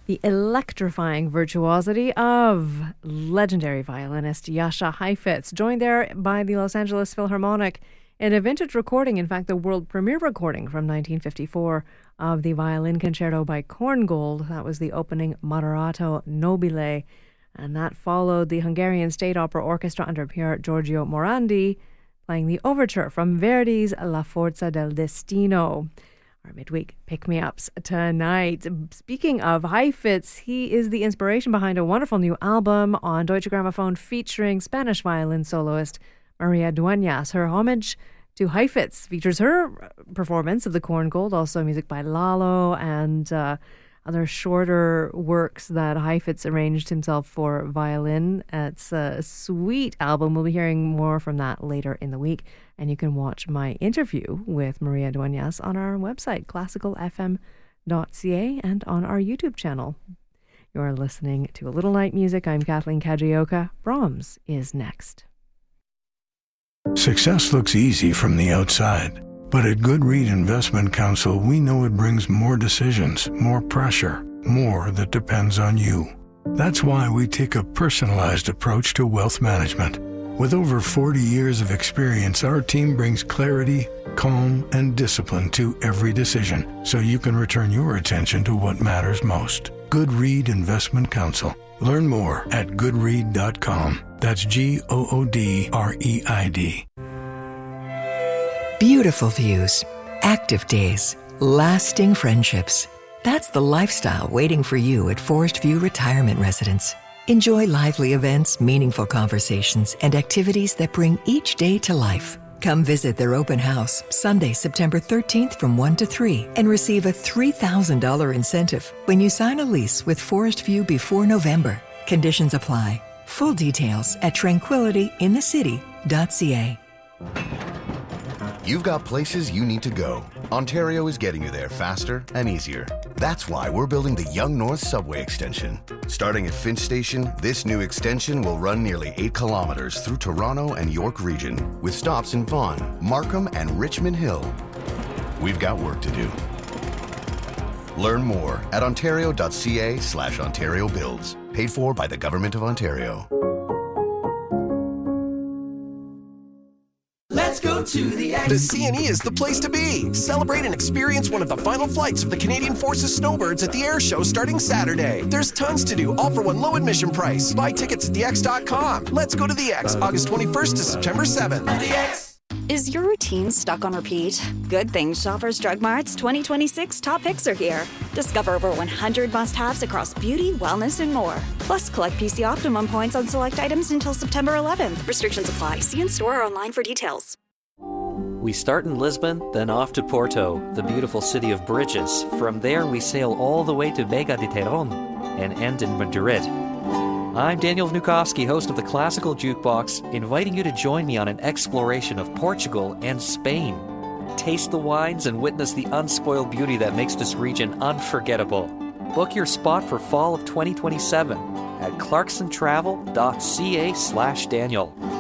The electrifying virtuosity of legendary violinist Jascha Heifetz, joined there by the Los Angeles Philharmonic in a vintage recording, in fact, the world premiere recording from 1954 of the Violin Concerto by Korngold. That was the opening Moderato Nobile, and that followed the Hungarian State Opera Orchestra under Pier Giorgio Morandi, playing the overture from Verdi's La Forza del Destino. Our midweek pick-me-ups tonight. Speaking of Heifetz, he is the inspiration behind a wonderful new album on Deutsche Grammophon featuring Spanish violin soloist Maria Dueñas. Her homage to Heifetz features her performance of the Korngold, also music by Lalo, and other shorter works that Heifetz arranged himself for violin. It's a sweet album. We'll be hearing more from that later in the week. And you can watch my interview with Maria Dueñas on our website, classicalfm.ca, and on our YouTube channel. You're listening to A Little Night Music. I'm Kathleen Kajioka. Brahms is next. Success looks easy from the outside. But at Goodread Investment Counsel, we know it brings more decisions, more pressure, more that depends on you. That's why we take a personalized approach to wealth management. With over 40 years of experience, our team brings clarity, calm, and discipline to every decision, so you can return your attention to what matters most. Goodread Investment Counsel. Learn more at goodread.com. That's GOODREID. Beautiful views, active days, lasting friendships. That's the lifestyle waiting for you at Forest View Retirement Residence. Enjoy lively events, meaningful conversations, and activities that bring each day to life. Come visit their open house Sunday, September 13th from 1 to 3 and receive a $3,000 incentive when you sign a lease with Forest View before November. Conditions apply. Full details at tranquilityinthecity.ca. You've got places you need to go. Ontario is getting you there faster and easier. That's why we're building the Yonge North Subway Extension. Starting at Finch Station, this new extension will run nearly 8 kilometers through Toronto and York Region, with stops in Vaughan, Markham, and Richmond Hill. We've got work to do. Learn more at ontario.ca/Ontario Builds. Paid for by the Government of Ontario. Let's go to the X. The CNE is the place to be. Celebrate and experience one of the final flights of the Canadian Forces Snowbirds at the air show starting Saturday. There's tons to do, all for one low admission price. Buy tickets at thex.com. Let's go to the X, August 21st to September 7th. The X. Is your routine stuck on repeat? Good thing Shoppers Drug Mart's 2026 top picks are here. Discover over 100 must-haves across beauty, wellness, and more. Plus, collect PC Optimum points on select items until September 11th. Restrictions apply. See in-store or online for details. We start in Lisbon, then off to Porto, the beautiful city of bridges. From there, we sail all the way to Vega de Terón and end in Madrid. I'm Daniel Vnukovsky, host of the Classical Jukebox, inviting you to join me on an exploration of Portugal and Spain. Taste the wines and witness the unspoiled beauty that makes this region unforgettable. Book your spot for fall of 2027 at clarksontravel.ca/Daniel.